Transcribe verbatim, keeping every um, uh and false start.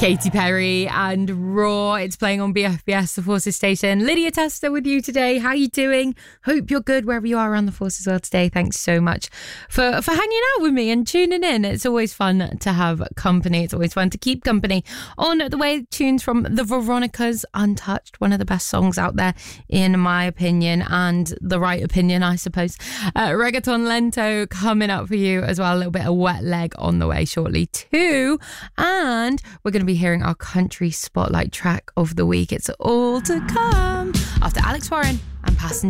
Katy Perry and Raw. It's playing on B F B S, the Forces station. Lydia Tester with you today. How you doing? Hope you're good wherever you are around the Forces world today. Thanks so much for, for hanging out with me and tuning in. It's always fun to have company. It's always fun to keep company on the way. Tunes from the Veronicas, Untouched, one of the best songs out there in my opinion, and the right opinion, I suppose. Uh, Reggaeton Lento coming up for you as well. A little bit of Wet Leg on the way shortly too. And we're going to be hearing our country spotlight track of the week. It's all to come after Alex Warren and Passenger.